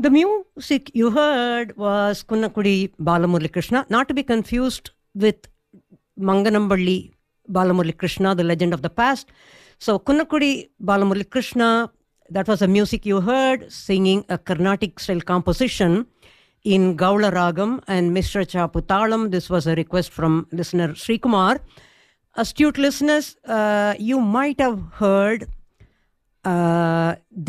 The music you heard was Kunnakudi Balamurali Krishna, not to be confused with Manganamballi Balamurali Krishna, the legend of the past. So Kunnakudi Balamurali Krishna, that was the music you heard, singing a Carnatic style composition in Gaula Ragam and Mr. Chaputalam. This was a request from listener Sri Kumar. Astute listeners, you might have heard